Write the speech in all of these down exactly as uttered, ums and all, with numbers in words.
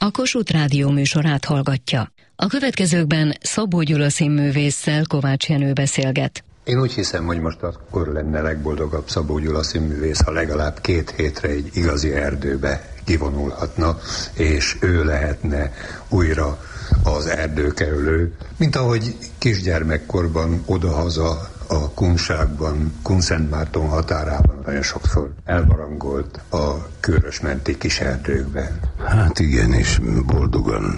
a Kossuth Rádió műsorát hallgatja. A következőkben Szabó Gyula színművésszel Kovács Jenő beszélget. Én úgy hiszem, hogy most akkor lenne legboldogabb Szabó Gyula színművész, ha legalább két hétre egy igazi erdőbe kivonulhatna, és ő lehetne újra az erdőkerülő, mint ahogy kisgyermekkorban odahaza a Kunságban, Kunszentmárton határában nagyon sokszor elbarangolt a Körösmenti kis erdőkben. Hát igen, és boldogan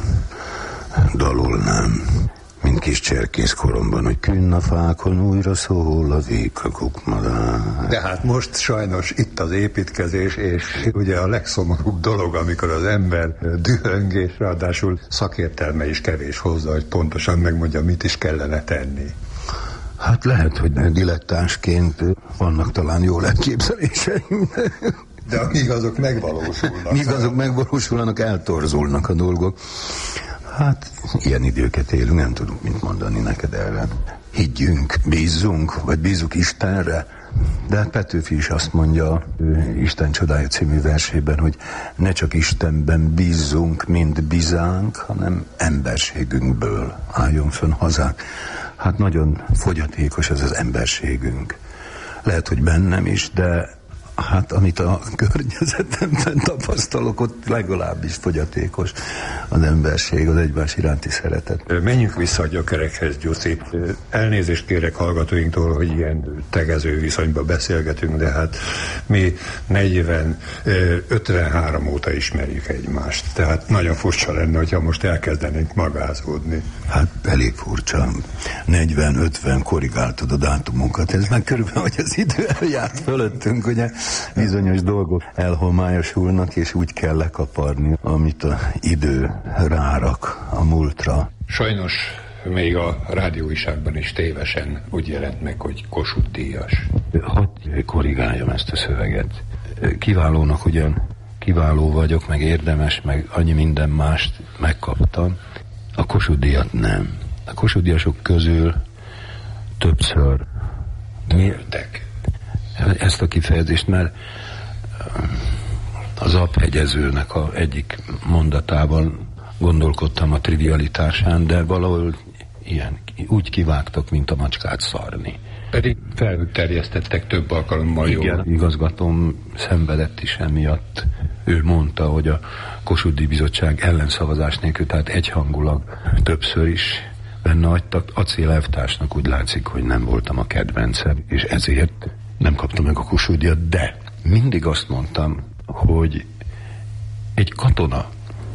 dalolnám, mint kis cserkész koromban, hogy künn a fákon újra szól a véka kukmadár. De hát most sajnos itt az építkezés, és ugye a legszomorúbb dolog, amikor az ember dühöng, és ráadásul szakértelme is kevés hozzá, hogy pontosan megmondja, mit is kellene tenni. Hát lehet, hogy dilettánsként vannak talán jó elképzeléseim. De amíg azok megvalósulnak. Míg azok megvalósulnak, eltorzulnak a dolgok. Hát, ilyen időket élünk, nem tudunk mit mondani neked erre. Higgyünk, bízzunk, vagy bízzuk Istenre. De hát Petőfi is azt mondja Isten csodája című versében, hogy ne csak Istenben bízzunk, mint bizánk, hanem emberségünkből álljon fönn hazánk. Hát nagyon fogyatékos ez az emberségünk. Lehet, hogy bennem is, de hát amit a környezetemben tapasztalok, ott legalábbis fogyatékos az emberség, az egymás iránti szeretet. Menjünk vissza a gyökerekhez, Gyuszi. Elnézést kérek hallgatóinktól, hogy ilyen tegező viszonyban beszélgetünk, de hát mi negyven, ötvenhárom óta ismerjük egymást. Tehát nagyon furcsa lenne, hogyha most elkezdenénk magázódni. Hát elég furcsa. negyven ötven korrigáltad a dátumokat. Ez meg körülbelül, hogy az idő eljárt fölöttünk, ugye bizonyos dolgok elhomályosulnak, és úgy kell lekaparni, amit a idő rárak a múltra. Sajnos még a rádióiságban is tévesen úgy jelent meg, hogy Kossuth díjas. Hadd korrigáljam ezt a szöveget. Kiválónak ugyan kiváló vagyok, meg érdemes, meg annyi minden mást megkaptam. A Kossuth díjat nem. A Kossuth díjasok közül többször töröltek ezt a kifejezést, mert az aphegyezőnek a egyik mondatában gondolkodtam a trivialitásán, de valahol ilyen, úgy kivágtak, mint a macskát szarni. Pedig felterjesztettek több alkalommal jól. Igen, igazgatóm szenvedett is emiatt. Ő mondta, hogy a Kossuth Díj Bizottság ellenszavazás nélkül, tehát egyhangulag többször is benne hagytak. Acélelvtársnak úgy látszik, hogy nem voltam a kedvencem, és ezért nem kaptam meg a Kossuth díjat, de mindig azt mondtam, hogy egy katona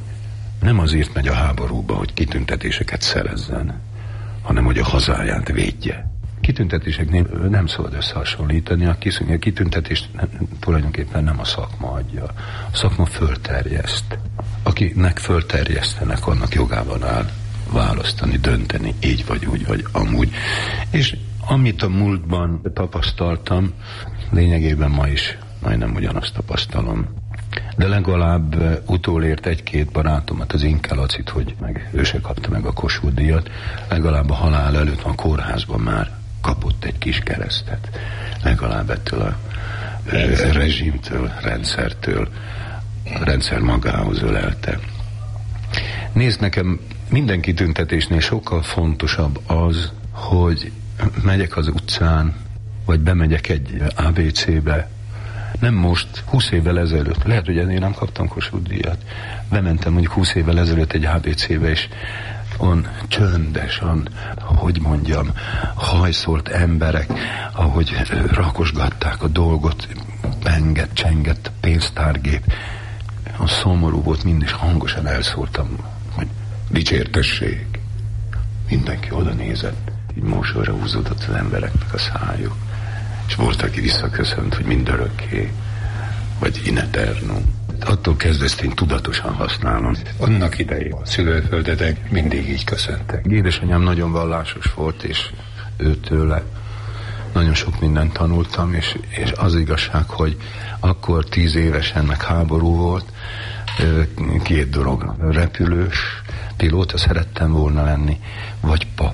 nem azért megy a háborúba, hogy kitüntetéseket szerezzen, hanem hogy a hazáját védje. Kitüntetéseknél nem szabad összehasonlítani, a kitüntetést tulajdonképpen nem a szakma adja. A szakma fölterjeszt. Akinek fölterjesztenek, annak jogában áll választani, dönteni, így vagy úgy, vagy amúgy. És amit a múltban tapasztaltam, lényegében ma is majdnem ugyanazt tapasztalom. De legalább utolért egy-két barátomat, az Inke Lacit, hogy meg ő se kapta meg a Kossuth díjat, legalább a halál előtt a kórházban már kapott egy kis keresztet. Legalább ettől a Rendszer. rezsimtől, rendszertől, a rendszer magához ölelte. Nézd, nekem minden kitüntetésnél sokkal fontosabb az, hogy megyek az utcán, vagy bemegyek egy á bé cébe, nem most, húsz évvel ezelőtt, lehet, hogy ennél nem kaptam Kossuth díjat, bementem mondjuk húsz évvel ezelőtt egy á bé cébe, és on csöndesen, hogy mondjam, hajszolt emberek, ahogy rakosgatták a dolgot, pengett, csengett a pénztárgép. A szomorú volt, mindig hangosan elszóltam, hogy dicsértesség. Mindenki oda nézett, így mosolyra húzódott az embereknek a szájuk. És volt, aki visszaköszönt, hogy mindörökké, vagy in eternum. Attól kezdve ezt én tudatosan használom. Annak idején a szülőföldetek mindig így köszöntek. Édesanyám nagyon vallásos volt, és őtőle nagyon sok mindent tanultam, és, és az igazság, hogy akkor tíz évesen meg háború volt, két dolog, repülős, pilóta szerettem volna lenni, vagy pap.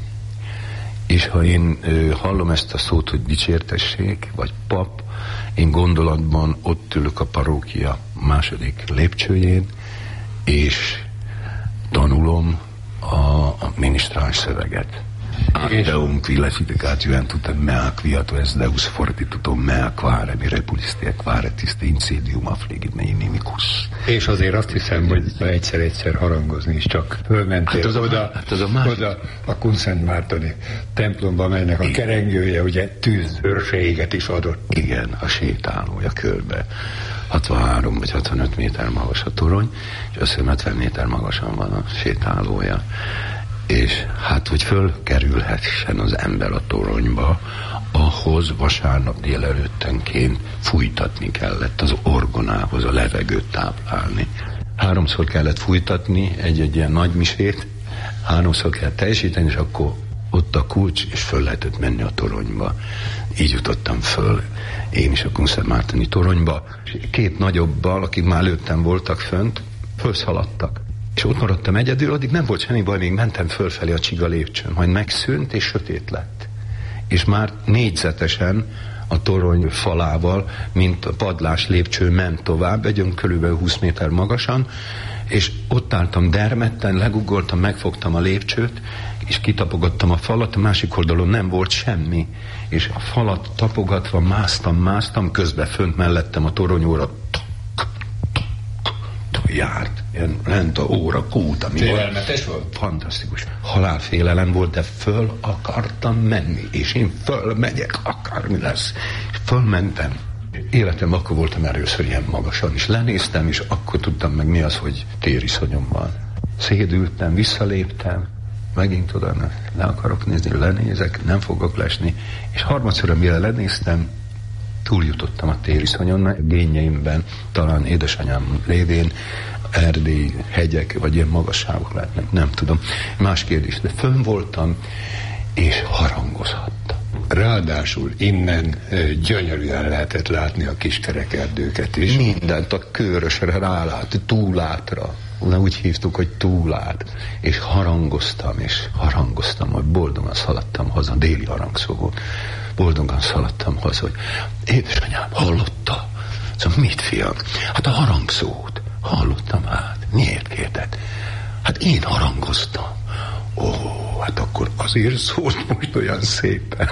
És ha én ö, hallom ezt a szót, hogy dicsértesség, vagy pap, én gondolatban ott ülök a parókia második lépcsőjén, és tanulom a, a minisztráns szöveget. Deum qui fidecat juventutem mea quiato est Deus fortitutum mea quare mi repulistia quaretis te insidium affligit me inimicus. És azért azt hiszem, hogy egyszer-egyszer harangozni is csak fölmentél hát az oda, a, hát az a, más... oda a Kunszent Mártoni templomba, melynek a kerengője ugye tűzőrséget is adott. Igen, a sétálója körbe. hatvanhárom vagy hatvanöt méter magas a torony, és azt hiszem hetven méter magasan van a sétálója. És hát, hogy fölkerülhessen az ember a toronyba, ahhoz vasárnap délelőttenként fújtatni kellett az orgonához, a levegőt táplálni. Háromszor kellett fújtatni egy-egy ilyen nagy misét, háromszor kellett teljesíteni, és akkor ott a kulcs, és föl lehetett menni a toronyba. Így jutottam föl, én is a Kunszent Mártoni toronyba. Két nagyobbal, akik már előttem voltak fönt, fölszaladtak. És ott maradtam egyedül, addig nem volt semmi baj, még mentem fölfelé a csiga lépcsőn, majd megszűnt, és sötét lett. És már négyzetesen a torony falával, mint a padlás lépcső ment tovább, egy körülbelül húsz méter magasan, és ott álltam dermedten, legugoltam, megfogtam a lépcsőt, és kitapogattam a falat, a másik oldalon nem volt semmi, és a falat tapogatva másztam, másztam, közben fönt mellettem a toronyóra járt, ilyen lent a óra kút, ami félelmetes volt? Fantasztikus. Halálfélelem volt, de föl akartam menni, és én fölmegyek, akármi lesz. És fölmentem. Életem akkor voltam először ilyen magasan, és lenéztem, és akkor tudtam meg mi az, hogy tériszonyom van. Szédültem, visszaléptem, megint oda le akarok nézni, lenézek, nem fogok lesni, és harmadszor, amire lenéztem, túljutottam a tériszonyon, mert génjeimben, talán édesanyám révén Erdély, hegyek, vagy ilyen magasságok lehetnek, nem tudom. Más kérdés, de fönn voltam, és harangozhattam. Ráadásul innen gyönyörűen lehetett látni a kiskerekerdőket is. Mindent a Körösre rálát, Túlátra. Úgy hívtuk, hogy Túlát. És harangoztam, és harangoztam, hogy boldogan szaladtam haza, déli harangszó volt. Boldogan szaladtam haza, hogy édesanyám hallotta. Szóval mit, fiam? Hát a harangszót. Hallottam hát. Miért kérded? Hát én harangoztam. Ó, hát akkor azért szólt most olyan szépen.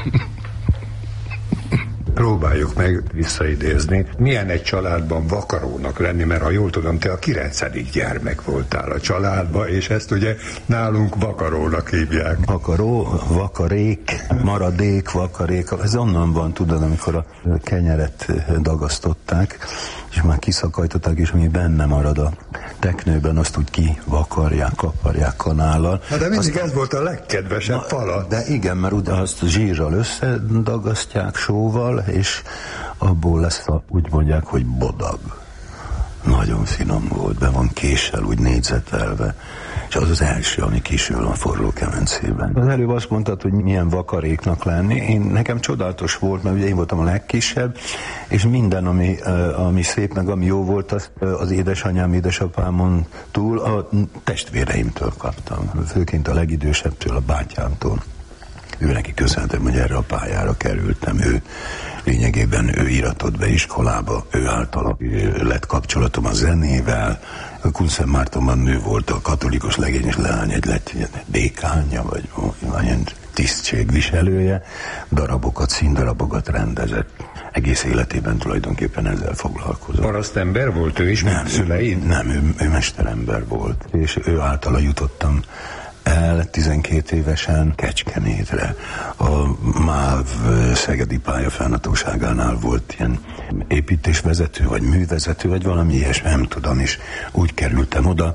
Próbáljuk meg visszaidézni. Milyen egy családban vakarónak lenni, mert ha jól tudom, te a kilencedik gyermek voltál a családban, és ezt ugye nálunk vakarónak hívják. Vakaró, vakarék, maradék, vakarék. Ez onnan van, tudod, amikor a kenyeret dagasztották, és már kiszakajtották, és ami benne marad a teknőben, azt úgy kivakarják, kaparják kanállal. Na de mindig azt, ez volt a legkedvesebb na, falat. De igen, mert ugye azt zsírral összedagasztják, sóval, és abból lesz, a, úgy mondják, hogy bodag. Nagyon finom volt, be van késsel, úgy négyzetelve, és az az első, ami kisül a forró kemencében. Az előbb azt mondtad, hogy milyen vakaréknak lenni. Én, nekem csodálatos volt, mert ugye én voltam a legkisebb, és minden, ami, ami szép, meg ami jó volt, az, az édesanyám, édesapámon túl a testvéreimtől kaptam. Főként a legidősebbtől, a bátyámtól. Ő neki köszönhetem, hogy erre a pályára kerültem. Ő lényegében ő íratott be iskolába, ő által lett kapcsolatom a zenével. Kunszent Mártonban nő volt a katolikus legényes leány, egy lett dékánja, vagy olyan tisztségviselője, darabokat, színdarabokat rendezett. Egész életében tulajdonképpen ezzel foglalkozott. Parasztember volt ő is, nem, szüleid? Nem, ő, ő mesterember volt, és ő általa jutottam el tizenkét évesen Kecskemétre. A MÁV szegedi pályafennhatóságánál volt ilyen építésvezető, vagy művezető, vagy valami ilyesmi, nem tudom, és úgy kerültem oda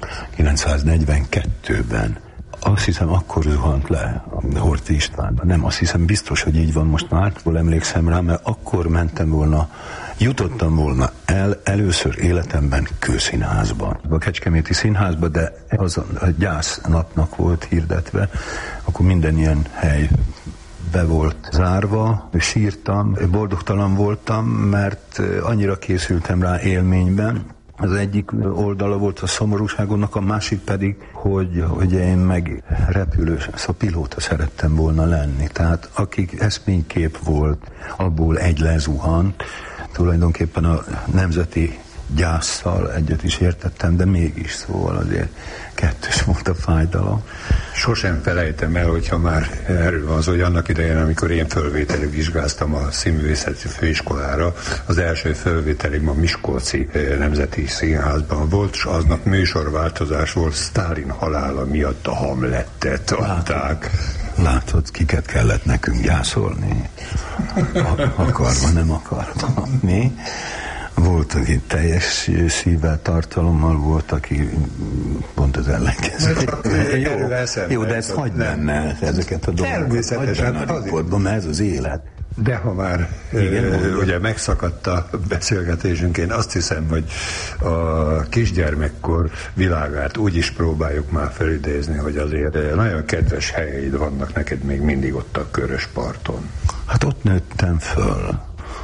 kilencszáznegyvenkettőben. Azt hiszem, akkor zuhant le a Horthy Istvánban. Nem, azt hiszem biztos, hogy így van most már, hol emlékszem rá, mert akkor mentem volna, jutottam volna el először életemben kőszínházban. A Kecskeméti Színházban, de az a gyásznapnak volt hirdetve, akkor minden ilyen hely be volt zárva, sírtam, boldogtalan voltam, mert annyira készültem rá élményben. Az egyik oldala volt a szomorúságomnak, a másik pedig, hogy, hogy én meg repülős, szóval pilóta szerettem volna lenni. Tehát akik eszménykép volt, abból egy lezuhant, tulajdonképpen a nemzeti gyászsal egyet is értettem, de mégis, szóval azért kettős volt a fájdalom. Sosem felejtem el, hogyha már erről van szó, hogy annak idején, amikor én fölvételig vizsgáztam a Színművészeti Főiskolára, az első fölvételim a Miskolci Nemzeti Színházban volt, és aznap műsorváltozás volt, Sztálin halála miatt a Hamletet adták. Látod, kiket kellett nekünk gyászolni? Akarva, nem akarva. Mi? Volt, aki teljes szívvel, tartalommal volt, aki pont az ellenkező. Jó, jó, de ezt hagyd benne, ezeket a dolgokat. Természetesen. Hagyd benne a riportban, mert ez az élet. De ha már Igen, e, ugye megszakadt a beszélgetésünk, én azt hiszem, hogy a kisgyermekkor világát úgy is próbáljuk már felidézni, hogy azért nagyon kedves helyeid vannak neked még mindig ott a Körösparton. Hát ott nőttem föl.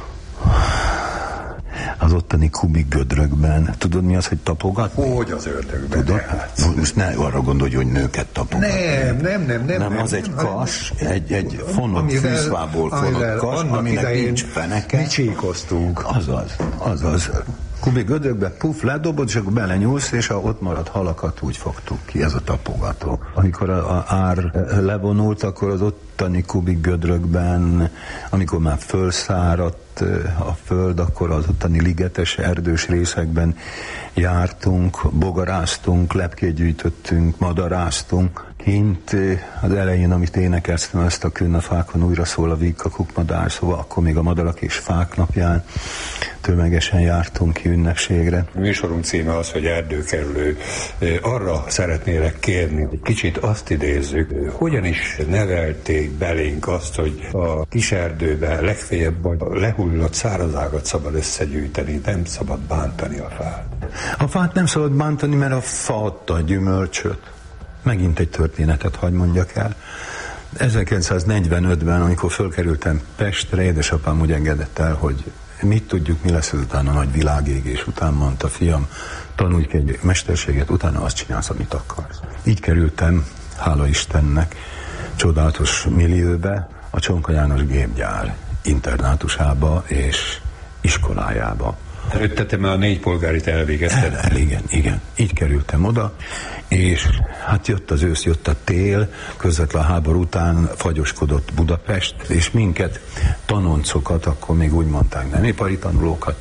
Az ottani kubik gödrökben. Tudod, mi az, hogy tapogatni? Hogy az ördögben? Tudod? Hát. Most ne arra gondolj, hogy nőket tapogatni. Nem, nem, nem. Nem, nem az nem, egy nem, kas, nem, egy, egy fonott fűszvából fonott kas, aminek nincs feneke. Mi csíkoztunk. Azaz, azaz. Kubik gödrökbe, puf, ledobod, és akkor belenyúlsz, és a ott maradt halakat úgy fogtuk ki, ez a tapogató. Amikor a, a ár levonult, akkor az ottani kubik gödrökben, amikor már fölszáradt a föld, akkor az ottani ligetes, erdős részekben jártunk, bogaráztunk, lepkét gyűjtöttünk, madaráztunk. Kint az elején, amit énekeztem, ezt a Könn a fákon újra szól a víg, a kukmadár, szóval akkor még a Madarak és Fák napján tömegesen jártunk ki ünnepségre. A műsorunk címe az, hogy Erdőkerülő. Arra szeretnélek kérni, hogy kicsit azt idézzük, hogyan is nevelték belénk azt, hogy a kis erdőben legfeljebb a lehullott szárazágat szabad összegyűjteni, nem szabad bántani a fát. A fát nem szabad bántani, mert a fa adta a gyümölcsöt. Megint egy történetet hagy mondjak el. ezerkilencszáznegyvenötben, amikor fölkerültem Pestre, édesapám úgy engedett el, hogy mit tudjuk, mi lesz ezután a nagy világégés után, mondta, fiam, tanulj ki egy mesterséget, utána azt csinálsz, amit akarsz. Így kerültem, hála Istennek, csodálatos millióbe, a Csonka János gépgyár internátusába és iskolájába. Előtte már a négy polgárit elvégezted. El, el, igen, igen. Így kerültem oda, és hát jött az ősz, jött a tél, közvetlen a háború után fagyoskodott Budapest, és minket, tanoncokat, akkor még úgy mondták, nem ipari tanulókat,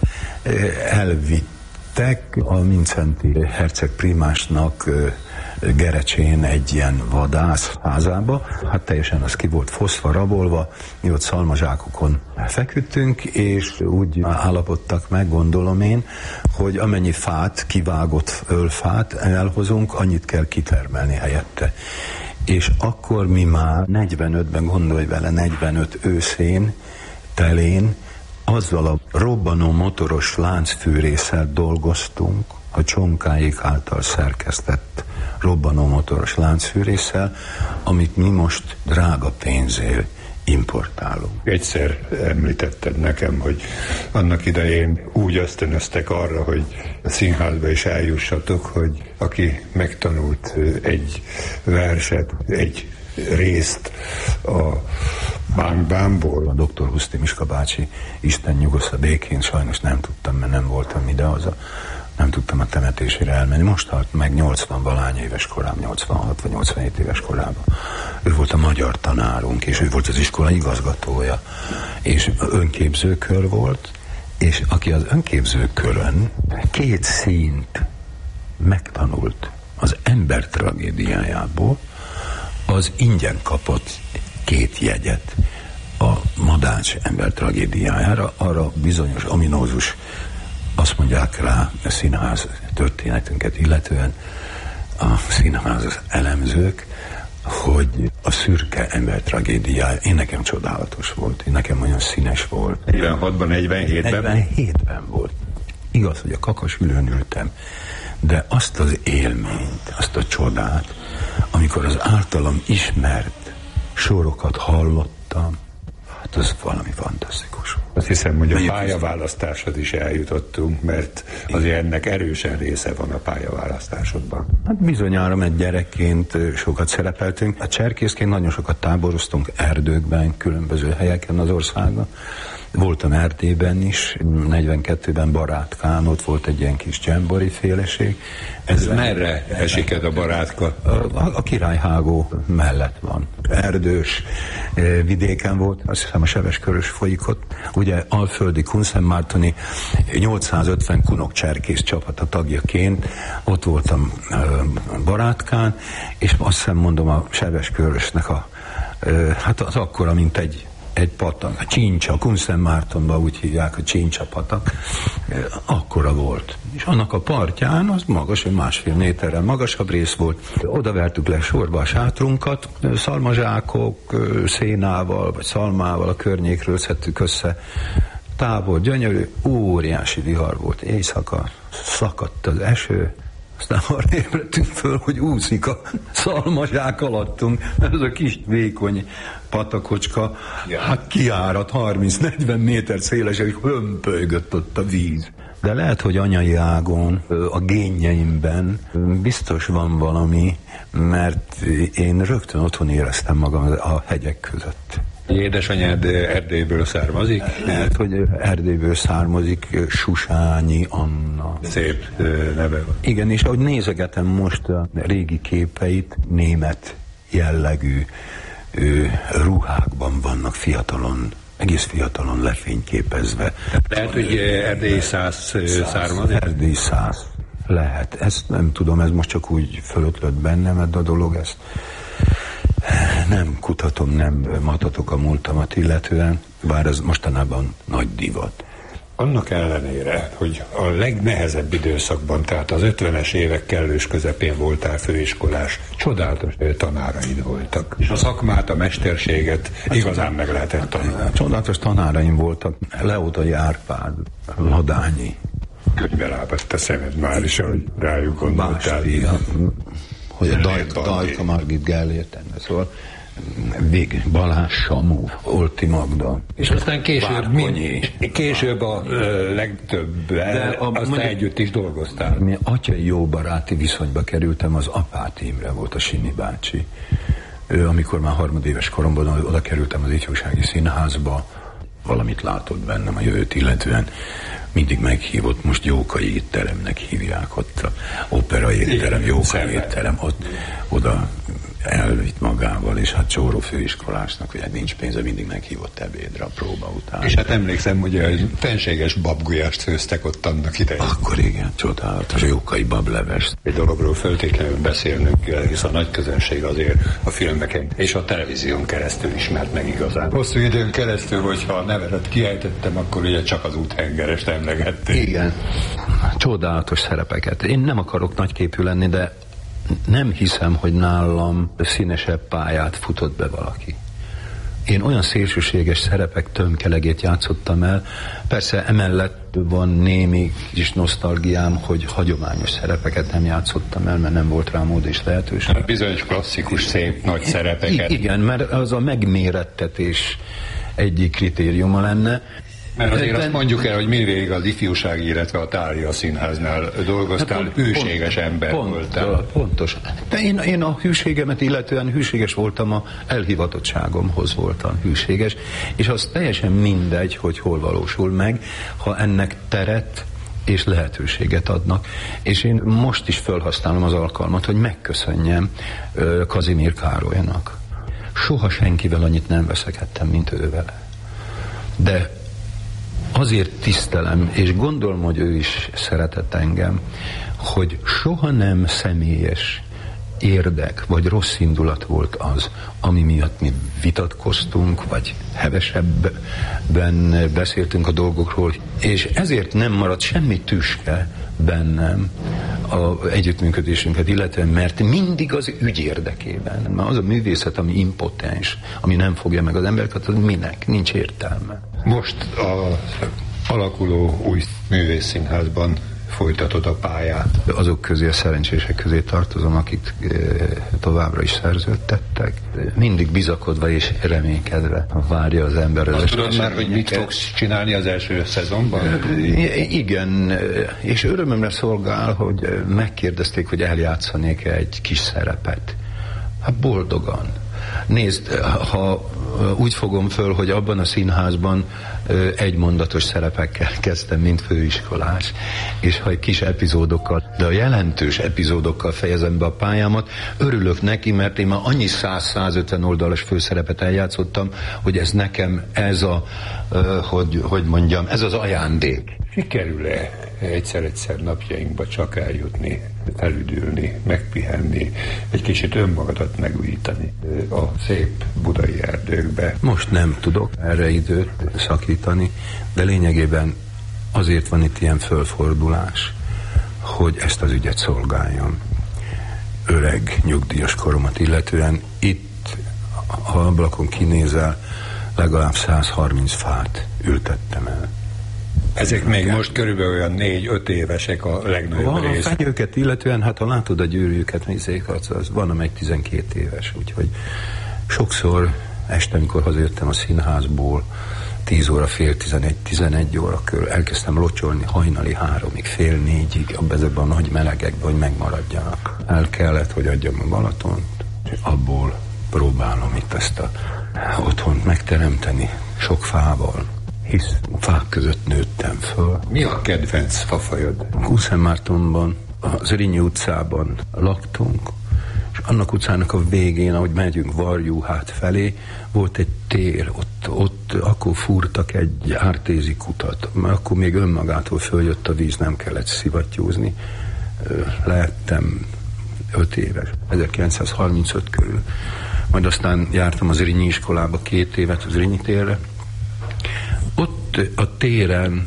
elvittek a Mindszenty herceg primásnak Gerecsén egy ilyen vadász házába, hát teljesen az ki volt foszva, rabolva, mi ott szalmazsákokon feküdtünk, és úgy állapodtak meg, gondolom én, hogy amennyi fát, kivágott ölfát elhozunk, annyit kell kitermelni helyette. És akkor mi már negyvenötben, gondolj vele, negyvenöt őszén, telén, azzal a robbanó motoros láncfűrésszel dolgoztunk, a Csonkáék által szerkesztett robbanó motoros láncfűrésszel, amit mi most drága pénzért importálunk. Egyszer említetted nekem, hogy annak idején úgy ösztönöztek arra, hogy a színházba is eljussatok, hogy aki megtanult egy verset, egy részt a Bánk-Bánból. A doktor Huszti Miska bácsi, Isten nyugoszta békén, sajnos nem tudtam, mert nem voltam idehaza. Nem tudtam a temetésére elmenni. Most halt meg nyolcvan-valány éves korában, nyolcvanhat vagy nyolcvanhét éves korában. Ő volt a magyar tanárunk, és ő volt az iskola igazgatója. És önképzőkör volt, és aki az önképzőkörön két színt megtanult az ember tragédiájából, az ingyen kapott két jegyet a Madács ember tragédiájára, arra bizonyos ominózus, azt mondják rá a színház történetünket illetően a színház elemzők, hogy a szürke ember tragédiája, én nekem csodálatos volt, én nekem olyan színes volt. negyvenhatban, negyvenhétben? negyvenhétben volt. Igaz, hogy a kakasülőn ültem, de azt az élményt, azt a csodát, amikor az általam ismert sorokat hallottam, hát az valami fantasztikus. Azt hiszem, hogy a pályaválasztáshoz is eljutottunk, mert azért ennek erősen része van a pályaválasztásodban. Hát bizonyára, mert gyerekként sokat szerepeltünk. A cserkészként nagyon sokat táboroztunk erdőkben, különböző helyeken az országban, Voltam Erdélyben is, negyvenkettőben Barátkán, ott volt egy ilyen kis dzsembori féleség. Ez merre esik ez a Barátka? A, a, a Királyhágó mellett van. Erdős vidéken volt, azt hiszem a Seveskörös folyik ott. Ugye alföldi Kunszentmártoni nyolcszázötven kunok cserkész csapat a tagjaként, ott voltam Barátkán, és azt hiszem mondom a Seveskörösnek a, hát az akkora, mint egy egy patak, a Csincsa, a Kunszentmártonban úgy hívják, a Csincsa patak, akkora volt. És annak a partján az magas, másfél méterrel magasabb rész volt. Oda vertük le sorba a sátrunkat, szalmazsákok, szénával, vagy szalmával a környékről szedtük össze. Távol, gyönyörű, óriási vihar volt. Éjszaka szakadt az eső, aztán arra ébredtünk föl, hogy úszik a szalmazsák alattunk, mert ez a kis vékony patakocska, hát kiárat harminc-negyven méter széles, és hömpölygött ott a víz. De lehet, hogy anyai ágon, a génjeimben biztos van valami, mert én rögtön otthon éreztem magam a hegyek között. Édesanyád Erdélyből származik? Lehet, hogy Erdélyből származik, Susányi Anna. Szép neve van. Igen, és ahogy nézegetem most a régi képeit, német jellegű ő, ruhákban vannak fiatalon, egész fiatalon lefényképezve. Lehet, hogy Erdély száz származik? Erdély száz. Lehet. Ezt nem tudom, ez most csak úgy fölötlött bennem, a dolog, ezt nem kutatom, nem matatok a múltamat illetően, bár ez mostanában nagy divat. Annak ellenére, hogy a legnehezebb időszakban, tehát az ötvenes évek kellős közepén voltál főiskolás, csodálatos tanáraid voltak. És a szakmát, a mesterséget igazán meg lehetett tanulni. Csodálatos tanáraim voltak. Leótai Árpád, Ladányi. Könyve rábett a szemed már is, ahogy rájuk gondoltál. Básti, hogy a Dajka, Dajka Margit Gellért, szóval Vég, Balázs Samu, Olti Magda. És aztán később, mi, később a ö, legtöbben, aztán mondjuk, együtt is dolgoztál. Mi atyai jó baráti viszonyba kerültem, az Apát Imre volt a Simi bácsi. Ő, amikor már harmadéves koromban oda kerültem az ifjúsági színházba, valamit látott bennem a jövőt illetően, mindig meghívott, most Jókai étteremnek hívják, ott a opera étterem, Jókai étterem, ott oda elvitt magával, és hát csóró főiskolásnak, hogy hát nincs pénze, mindig meghívott ebédre a próba után. És hát emlékszem, hogy a fenséges babgulyást főztek ott annak idején. Akkor igen, csodálatos, Jókai bablevest. Egy dologról föltétlenül beszélnünk kell, hisz a nagy közönség azért a filmeken és a televízión keresztül ismert meg igazán. Hosszú időn keresztül, hogyha a nevedet kiejtettem, akkor ugye csak az Úthengerest emlegették. Igen, csodálatos szerepeket. Én nem akarok nagyképű lenni, de nem hiszem, hogy nálam színesebb pályát futott be valaki. Én olyan szélsőséges szerepek tömkelegét játszottam el, persze emellett van némi kis nosztalgiám, hogy hagyományos szerepeket nem játszottam el, mert nem volt rá mód és lehetőség. Hát bizonyos klasszikus, szép, nagy szerepeket. I- igen, mert az a megmérettetés egyik kritériuma lenne. Mert azért azt mondjuk el, hogy mindvégig az ifjúsági, illetve a Thália Színháznál dolgoztál, hát pont, hűséges pont, ember pont, voltál. Pontos. De én, én a hűségemet illetően hűséges voltam, a elhivatottságomhoz voltam hűséges, és az teljesen mindegy, hogy hol valósul meg, ha ennek teret és lehetőséget adnak. És én most is felhasználom az alkalmat, hogy megköszönjem uh, Kazimír Károlynak. Soha senkivel annyit nem veszekedtem, mint ő vele. De azért tisztelem, és gondolom, hogy ő is szeretett engem, hogy soha nem személyes érdek, vagy rossz indulat volt az, ami miatt mi vitatkoztunk, vagy hevesebben beszéltünk a dolgokról, és ezért nem maradt semmi tüske bennem az együttműködésünket, illetve mert mindig az ügy érdekében. Mert az a művészet, ami impotens, ami nem fogja meg az embereket, az minek? Nincs értelme. Most a alakuló új művészszínházban folytatod a pályát. Azok közé, a szerencsések közé tartozom, akik e, továbbra is szerződtettek. Mindig bizakodva és reménykedve várja az ember. Azt tudod már, hogy mit fogsz csinálni az első szezonban? E, igen, és örömömre szolgál, hogy megkérdezték, hogy eljátszanék egy kis szerepet. Hát boldogan. Nézd, ha úgy fogom föl, hogy abban a színházban egymondatos szerepekkel kezdtem, mint főiskolás, és ha egy kis epizódokkal, de a jelentős epizódokkal fejezem be a pályámat, örülök neki, mert én már annyi száz-százötven oldalas főszerepet eljátszottam, hogy ez nekem ez a, hogy, hogy mondjam, ez az ajándék. Sikerül-e egyszer-egyszer napjainkba csak eljutni, elüdülni, megpihenni, egy kicsit önmagadat megújítani a szép budai erdőkbe? Most nem tudok erre időt szakítani, de lényegében azért van itt ilyen fölfordulás, hogy ezt az ügyet szolgáljam. Öreg, nyugdíjas koromat illetően itt, ha ablakon kinézel, legalább száz harminc fát ültettem el. Ezek még most körülbelül olyan négy-öt évesek a legnagyobb van rész. A fenyőket illetően, hát ha látod a gyűrűket, az, az van, amely tizenkét éves, úgyhogy sokszor este, amikor hazajöttem a színházból, tíz óra, fél tizenegy, tizenegy óra körül elkezdtem locsolni hajnali háromig, fél négyig, ezekben a nagy melegekben, hogy megmaradjanak. El kellett, hogy adjam a Balatont, és abból próbálom itt ezt a otthont megteremteni, sok fával, hisz fák között nőttem föl. Mi a kedvenc fafajod? Kuszentmártonban, az Örinyi utcában laktunk, és annak utcának a végén, ahogy megyünk Varjúhát felé, volt egy tér, ott, ott akkor fúrtak egy ártézi kutat, mert akkor még önmagától följött a víz, nem kellett szivattyúzni. Lehettem öt éves, ezerkilencszázharmincöt körül. Majd aztán jártam az Örinyi iskolába két évet, az Örinyi térre. Ott a téren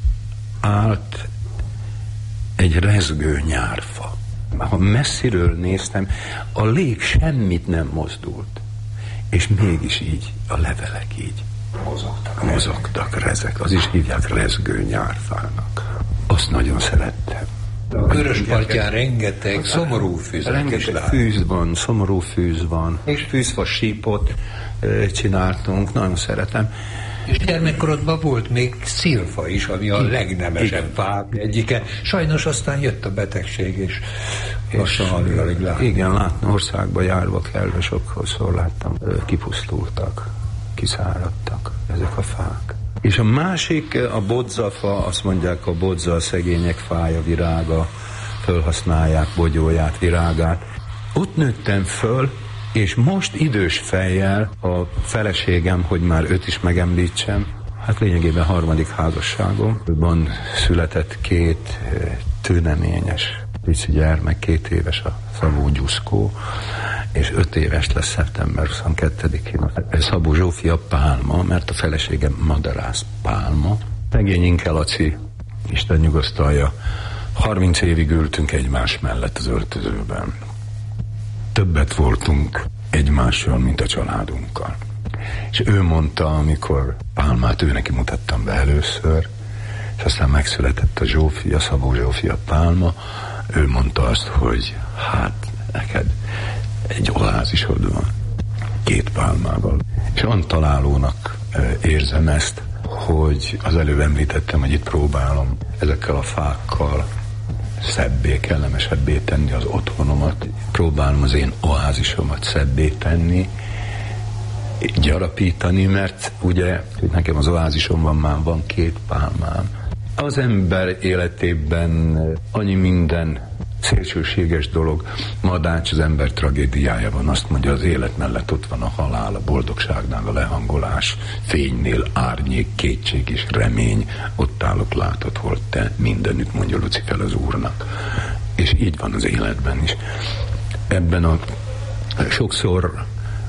állt egy rezgő nyárfa. Ha messziről néztem, a lég semmit nem mozdult. És mégis így, a levelek így mozogtak, mozogtak, rezek. Az is hívják rezgő nyárfának. Azt nagyon szerettem. A Köröspartján rengeteg szomorú fűzek is lát. Fűz van, szomorú fűz van. És fűzfa sípot e, csináltunk, nagyon szeretem. És gyermekkorodban volt még szilfa is, ami a legnemesebb fák egyike. Sajnos aztán jött a betegség, és lassan alig-alig látni. Igen, látni, országba járva kelve sokszor láttam, kipusztultak, kiszáradtak ezek a fák. És a másik, a bodzafa, azt mondják, a bodza a szegények fája, virága, fölhasználják bogyóját, virágát. Ott nőttem föl, és most idős fejjel a feleségem, hogy már őt is megemlítsem, hát lényegében harmadik házasságomban született két tőneményes pici gyermek, két éves a Szabó Gyuszkó, és öt éves lesz szeptember huszonkettedikén. Szabó Zsófia Pálma, mert a feleségem Madarász Pálma. Szegény Inke Laci, Isten nyugosztalja, harminc évig ültünk egymás mellett az öltözőben. Többet voltunk egymással, mint a családunkkal. És ő mondta, amikor Pálmát ő neki mutattam be először, és aztán megszületett a Zsófia, Szabó Zsófia Pálma, ő mondta azt, hogy hát neked egy oázisod van, két pálmával. És olyan találónak érzem ezt, hogy az előbb említettem, hogy itt próbálom ezekkel a fákkal szebbé, kellemesebbé tenni az otthonomat, próbálom az én oázisomat szebbé tenni, gyarapítani, mert ugye nekem az oázisomban már van két pálmám. Az ember életében annyi minden szélsőséges dolog, Madács az ember tragédiája van, azt mondja, az élet mellett ott van a halál, a boldogságnál a lehangolás, fénynél árnyék, kétség és remény, ott állok, látod, hol te, mindenütt, mondja Lucifer az Úrnak. És így van az életben is. Ebben a sokszor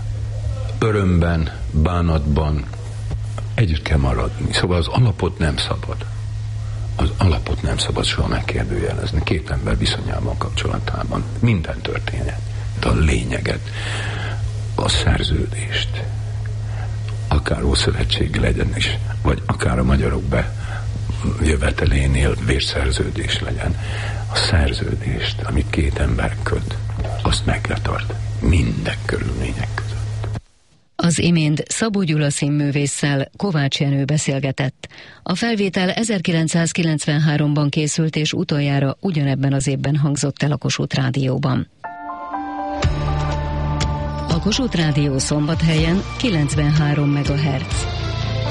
örömben, bánatban együtt kell maradni. Szóval az alapot nem szabad. Az alapot nem szabad soha megkérdőjelezni. Két ember viszonyában, kapcsolatában. Minden történet. De a lényeget, a szerződést, akár ószövetségi legyen is, vagy akár a magyarok be jövetelénél vérszerződés legyen. A szerződést, amit két ember köt, azt meg kell tartani. Minden körülmények között. Az imént Szabó Gyula színművésszel Kovács Jenő beszélgetett. A felvétel ezerkilencszázkilencvenháromban készült, és utoljára ugyanebben az évben hangzott el a Kossuth Rádióban. A Kossuth Rádió Szombathelyen kilencvenhárom megahertz.